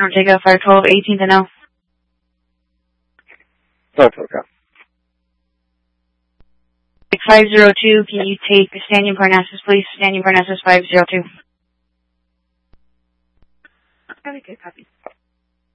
Takeoff, Fire 12, 18 to now. Start program. 502, can you take Standing Parnassus, please? Standing Parnassus 502. Okay, copy.